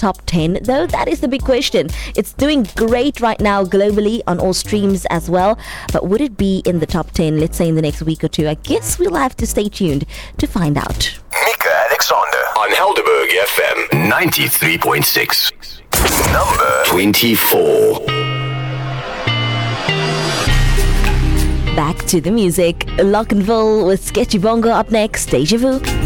top 10 though? That is the big question. It's doing great right now globally on all streams as well, but would it be in the top 10, let's say in the next week or two? I guess we'll have to stay tuned to find out. Mika Alexander on Helderberg FM 93.6. Number 24. Back to the music. Lockenville with Sketchy Bongo up next. Deja Vu.